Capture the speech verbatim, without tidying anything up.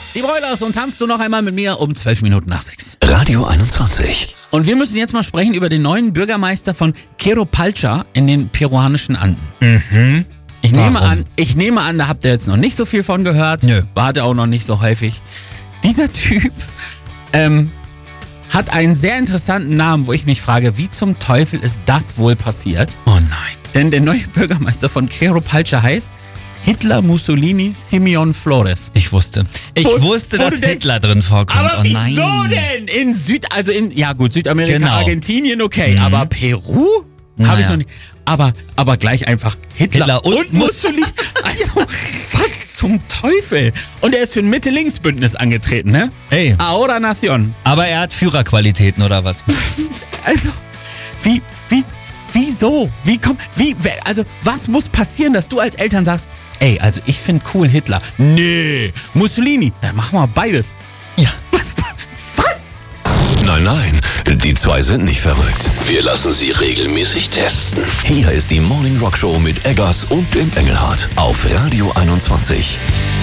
Die Broilers und tanzt du noch einmal mit mir um zwölf Minuten nach sechs. Radio einundzwanzig. Und wir müssen jetzt mal sprechen über den neuen Bürgermeister von Queropalcha in den peruanischen Anden. Mhm. Ich nehme Warum? an, ich nehme an, da habt ihr jetzt noch nicht so viel von gehört. Nö. Wart ihr auch noch nicht so häufig. Dieser Typ ähm, hat einen sehr interessanten Namen, wo ich mich frage, wie zum Teufel ist das wohl passiert? Oh nein. Denn der neue Bürgermeister von Queropalcha heißt Hitler Mussolini Simeon Flores. Ich wusste. Ich Wo- wusste, wo dass du denkst, Hitler drin vorkommt. Aber oh wieso nein. denn? In Süd, also in, ja gut, Südamerika, Genau. Argentinien, okay, Mhm. aber Peru? Habe ich Naja. noch nicht. Aber, aber gleich einfach Hitler, Hitler und und Mussolini. Also, was zum Teufel? Und er ist für ein Mitte-Links-Bündnis angetreten, ne? Ey. Ahora Nación. Aber er hat Führerqualitäten oder was? Also, wie, wie, wieso? Wie kommt, wie, wer- also, was muss passieren, dass du als Eltern sagst, ey, also ich finde cool Hitler. Nee, Mussolini, dann machen wir beides. Ja. Was, was? Nein, nein, die zwei sind nicht verrückt. Wir lassen sie regelmäßig testen. Hier ist die Morning Rock Show mit Eggers und dem Engelhardt auf Radio einundzwanzig.